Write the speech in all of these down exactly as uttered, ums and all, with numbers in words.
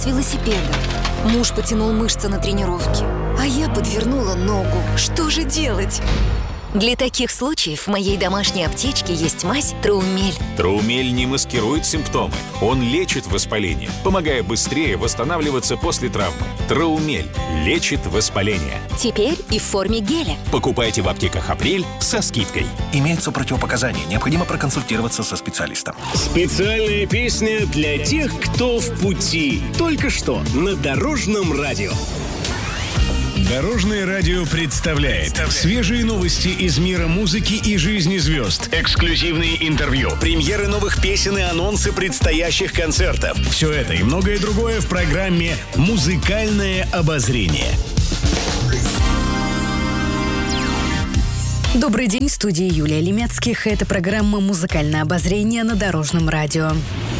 с велосипеда. Муж потянул мышцы на тренировке, а я подвернула ногу. Что же делать? Для таких случаев в моей домашней аптечке есть мазь Траумель. Траумель не маскирует симптомы. Он лечит воспаление, помогая быстрее восстанавливаться после травмы. Траумель лечит воспаление. Теперь и в форме геля. Покупайте в аптеках «Апрель» со скидкой. Имеются противопоказания. Необходимо проконсультироваться со специалистом. Специальная песня для тех, кто в пути. Только что на Дорожном радио. Дорожное радио представляет свежие новости из мира музыки и жизни звезд, эксклюзивные интервью, премьеры новых песен и анонсы предстоящих концертов. Все это и многое другое в программе «Музыкальное обозрение». Добрый день, в студии Юлия Лемецких. Это программа «Музыкальное обозрение» на Дорожном радио.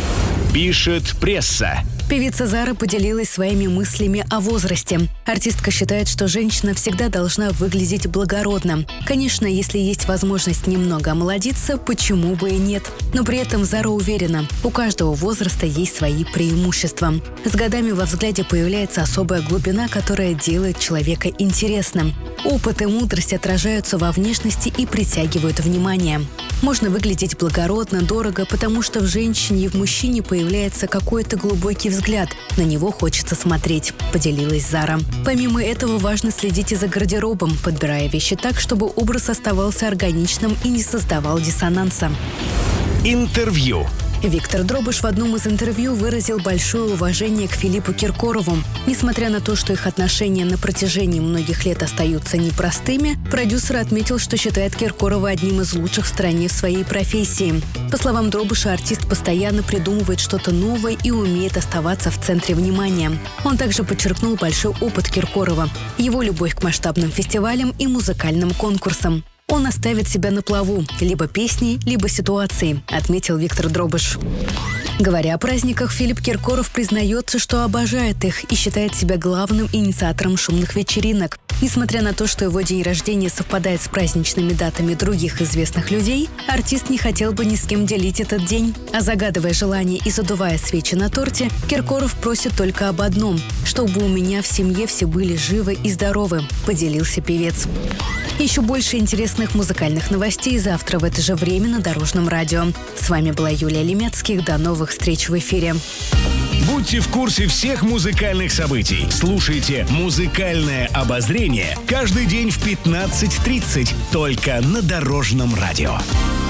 Пишет пресса. Певица Зара поделилась своими мыслями о возрасте. Артистка считает, что женщина всегда должна выглядеть благородно. Конечно, если есть возможность немного омолодиться, почему бы и нет. Но при этом Зара уверена, у каждого возраста есть свои преимущества. С годами во взгляде появляется особая глубина, которая делает человека интересным. Опыт и мудрость отражаются во внешности и притягивают внимание. Можно выглядеть благородно, дорого, потому что в женщине и в мужчине появляется какой-то глубокий взгляд. На него хочется смотреть, поделилась Зара. Помимо этого, важно следить и за гардеробом, подбирая вещи так, чтобы образ оставался органичным и не создавал диссонанса. Интервью. Виктор Дробыш в одном из интервью выразил большое уважение к Филиппу Киркорову. Несмотря на то, что их отношения на протяжении многих лет остаются непростыми, продюсер отметил, что считает Киркорова одним из лучших в стране в своей профессии. По словам Дробыша, артист постоянно придумывает что-то новое и умеет оставаться в центре внимания. Он также подчеркнул большой опыт Киркорова, его любовь к масштабным фестивалям и музыкальным конкурсам. Он оставит себя на плаву, либо песней, либо ситуацией, отметил Виктор Дробыш. Говоря о праздниках, Филипп Киркоров признается, что обожает их и считает себя главным инициатором шумных вечеринок. Несмотря на то, что его день рождения совпадает с праздничными датами других известных людей, артист не хотел бы ни с кем делить этот день. А загадывая желание и задувая свечи на торте, Киркоров просит только об одном – чтобы у меня в семье все были живы и здоровы, поделился певец. Еще больше интересных музыкальных новостей завтра в это же время на Дорожном радио. С вами была Юлия Лемецких. До новых встреч в эфире. Будьте в курсе всех музыкальных событий. Слушайте «Музыкальное обозрение» каждый день в пятнадцать тридцать только на Дорожном радио.